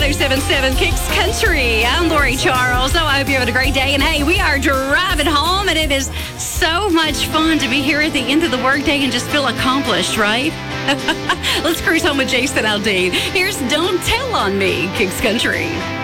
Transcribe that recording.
1077 Kicks Country. I'm Lori Charles. I hope you're having a great day. And hey, we are driving home, and it is so much fun to be here at the end of the workday and just feel accomplished, right? Let's cruise home with Jason Aldean. Here's Don't Tell on Me, Kicks Country.